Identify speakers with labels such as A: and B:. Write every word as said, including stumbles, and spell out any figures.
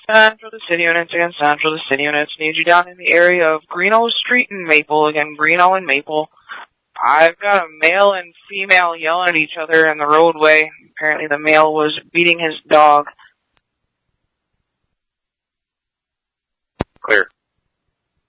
A: Central to City Units, again, Central to City Units. Need you down in the area of Greeno Street and Maple, again, Greeno and Maple. I've got a male and female yelling at each other in the roadway. Apparently the male was beating his dog.
B: Clear.